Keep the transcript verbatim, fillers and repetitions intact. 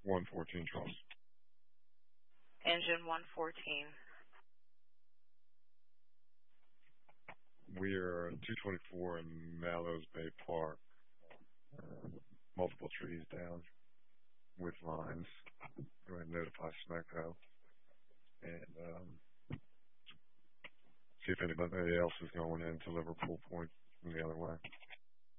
one fourteen Charles. Engine one fourteen. We are two twenty-four in Mallows Bay Park. Uh, multiple trees down with lines. Go ahead and notify Smecco. And um, see if anybody else is going into Liverpool Point from the other way.